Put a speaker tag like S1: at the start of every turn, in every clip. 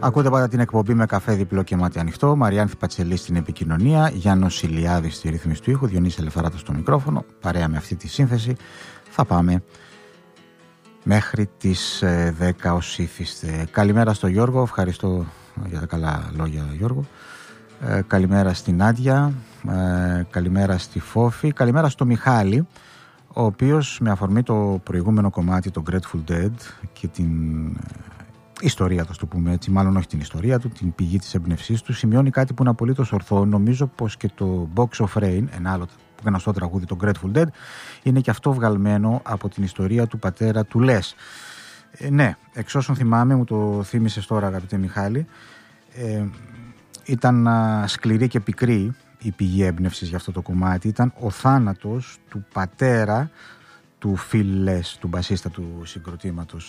S1: Ακούτε πάντα την εκπομπή με καφέ διπλό και μάτι ανοιχτό. Μαριάνθη Πατσελή στην επικοινωνία, Γιάννος Ηλιάδης στη ρύθμιση του ήχου, Διονύση Ελευθεράτος στο μικρόφωνο. Παρέα με αυτή τη σύνθεση θα πάμε μέχρι τις 10 ως ήθιστε. Καλημέρα στο Γιώργο, ευχαριστώ για τα καλά λόγια Γιώργο. Καλημέρα στην Άντια, καλημέρα στη Φόφη, καλημέρα στο Μιχάλη, ο οποίος με αφορμή το προηγούμενο κομμάτι, το Grateful Dead και την ιστορία του, το πούμε έτσι, μάλλον όχι την ιστορία του, την πηγή της έμπνευσής του, σημειώνει κάτι που είναι απολύτως ορθό. Νομίζω πως και το Box of Rain, ένα άλλο γνωστό τραγούδι, το Grateful Dead, είναι και αυτό βγαλμένο από την ιστορία του πατέρα του Les. Ναι, εξ όσων θυμάμαι, μου το θύμισες τώρα αγαπητέ Μιχάλη, ήταν σκληρή και πικρή η πηγή έμπνευσης για αυτό το κομμάτι. Ήταν ο θάνατος του πατέρα του Phil Les, του μπασίστα του συγκροτήματος.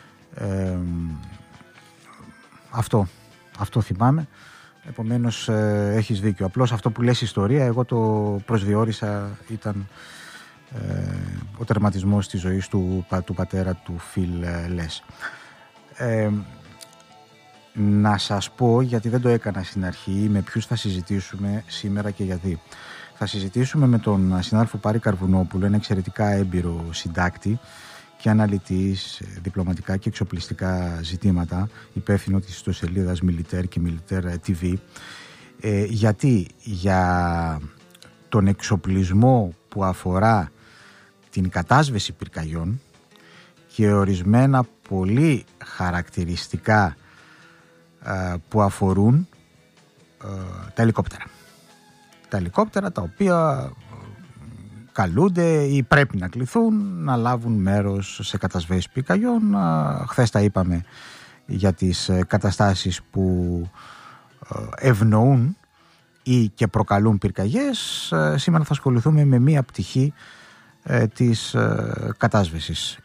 S1: Αυτό θυμάμαι. Επομένως έχεις δίκιο. Απλώς αυτό που λες ιστορία, εγώ το προσδιορίσα, ήταν ο τερματισμός της ζωής του πατέρα του Phil Les. Να σας πω, γιατί δεν το έκανα στην αρχή, με ποιους θα συζητήσουμε σήμερα και γιατί. Θα συζητήσουμε με τον συνάδελφο Πάρη Καρβουνόπουλο, ένα εξαιρετικά έμπειρο συντάκτη και αναλυτής διπλωματικά και εξοπλιστικά ζητήματα, υπεύθυνο της ιστοσελίδας Militaire και Militaire TV, γιατί για τον εξοπλισμό που αφορά την κατάσβεση πυρκαγιών και ορισμένα πολύ χαρακτηριστικά που αφορούν τα ελικόπτερα. Τα ελικόπτερα τα οποία καλούνται ή πρέπει να κληθούν να λάβουν μέρος σε κατασβέσεις πυρκαγιών. Χθες τα είπαμε για τις καταστάσεις που ευνοούν ή και προκαλούν πυρκαγιές. Σήμερα θα ασχοληθούμε με μία πτυχή της κατάσβεσης,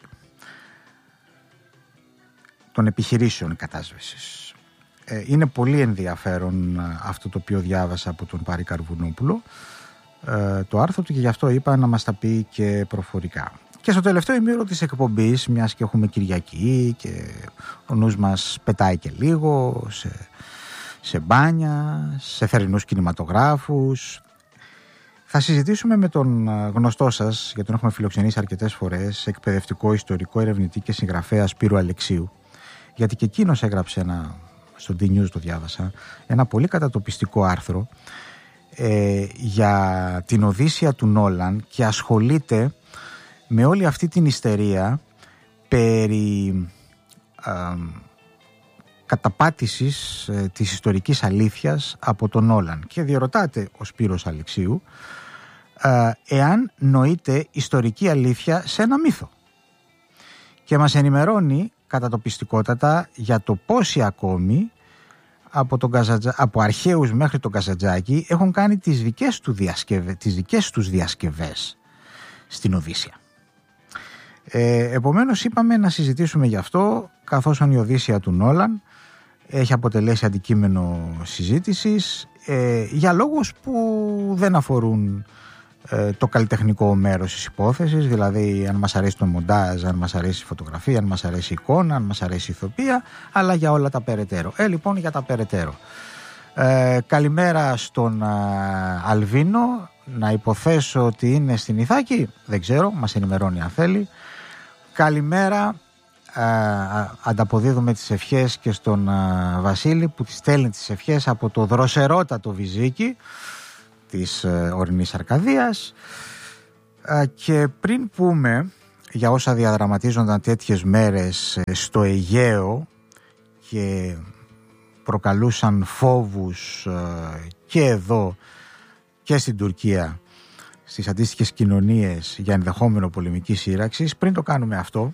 S1: των επιχειρήσεων κατάσβεσης. Είναι πολύ ενδιαφέρον αυτό το οποίο διάβασα από τον Πάρη Καρβουνόπουλο, το άρθρο του, και γι' αυτό είπα να μας τα πει και προφορικά. Και στο τελευταίο ημίωρο της εκπομπής, μιας και έχουμε Κυριακή και ο νους μας πετάει και λίγο σε μπάνια, σε θερινούς κινηματογράφους, θα συζητήσουμε με τον γνωστό σας, γιατί τον έχουμε φιλοξενήσει αρκετές φορές, εκπαιδευτικό, ιστορικό, ερευνητή και συγγραφέα Σπύρο Αλεξίου, γιατί και εκείνος έγραψε στο D-News το διάβασα, ένα πολύ κατατοπιστικό άρθρο για την Οδύσσεια του Νόλαν και ασχολείται με όλη αυτή την ιστερία περί καταπάτησης της ιστορικής αλήθειας από τον Νόλαν, και διερωτάται ο Σπύρος Αλεξίου εάν νοείται ιστορική αλήθεια σε ένα μύθο, και μας ενημερώνει κατατοπιστικότατα για το πόσοι ακόμη από αρχαίους μέχρι τον Καζαντζάκη έχουν κάνει τις δικές τους διασκευές στην Οδύσσεια. Επομένως είπαμε να συζητήσουμε γι' αυτό, καθώς η Οδύσσεια του Νόλαν έχει αποτελέσει αντικείμενο συζήτησης για λόγους που δεν αφορούν το καλλιτεχνικό μέρος της υπόθεσης, δηλαδή αν μας αρέσει το μοντάζ, αν μας αρέσει η φωτογραφία, αν μας αρέσει η εικόνα, αν μας αρέσει η ηθοποιία, αλλά για όλα τα περαιτέρω. Λοιπόν, για τα περαιτέρω. Καλημέρα στον Αλβίνο, να υποθέσω ότι είναι στην Ιθάκη, δεν ξέρω, μας ενημερώνει αν θέλει. Καλημέρα, ανταποδίδουμε τις ευχές και στον Βασίλη που της στέλνει τις ευχές από το δροσερότατο Βυζίκι της ορεινής Αρκαδίας. Και πριν πούμε για όσα διαδραματίζονταν τέτοιες μέρες στο Αιγαίο και προκαλούσαν φόβους και εδώ και στην Τουρκία, στις αντίστοιχες κοινωνίες, για ενδεχόμενο πολεμική σύραξη, πριν το κάνουμε αυτό,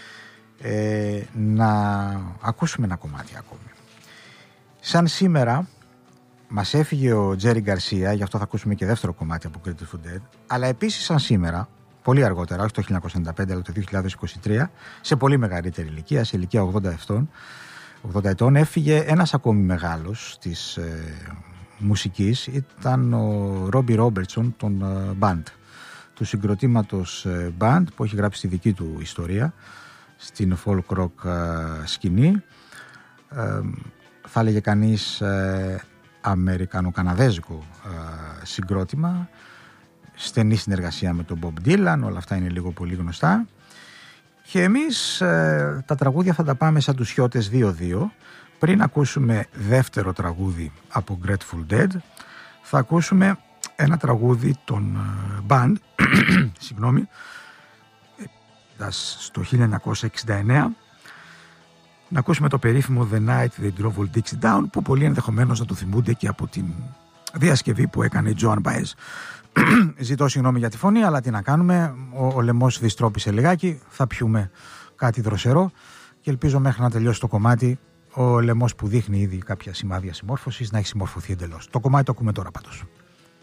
S1: να ακούσουμε ένα κομμάτι ακόμη. Σαν σήμερα μας έφυγε ο Τζέρι Γκαρσία, γι' αυτό θα ακούσουμε και δεύτερο κομμάτι από Grateful Dead, αλλά επίσης σαν σήμερα, πολύ αργότερα, όχι το 1995 αλλά το 2023, σε πολύ μεγαλύτερη ηλικία, σε ηλικία 80 ετών, έφυγε ένας ακόμη μεγάλος της μουσικής, ήταν ο Ρόμπι Ρόμπερτσον των Band, του συγκροτήματος Band, που έχει γράψει τη δική του ιστορία στην folk rock σκηνή. θα έλεγε κανείς αμερικανο-καναδέζικο συγκρότημα, στενή συνεργασία με τον Bob Dylan, όλα αυτά είναι λίγο πολύ γνωστά. Και εμείς τα τραγούδια θα τα πάμε σαν τους Χιώτες 2-2. Πριν ακούσουμε δεύτερο τραγούδι από Grateful Dead, θα ακούσουμε ένα τραγούδι των Band, συγγνώμη, στο 1969, να ακούσουμε το περίφημο The Night They Drove Old Dixie Down, που πολλοί ενδεχομένως να το θυμούνται και από την διασκευή που έκανε η Joan Baez. Ζητώ συγγνώμη για τη φωνή, αλλά τι να κάνουμε, ο λαιμός διστρόπισε λιγάκι, θα πιούμε κάτι δροσερό και ελπίζω μέχρι να τελειώσει το κομμάτι ο λαιμός που δείχνει ήδη κάποια σημάδια συμμόρφωσης να έχει συμμορφωθεί εντελώς. Το κομμάτι το ακούμε τώρα πάντως.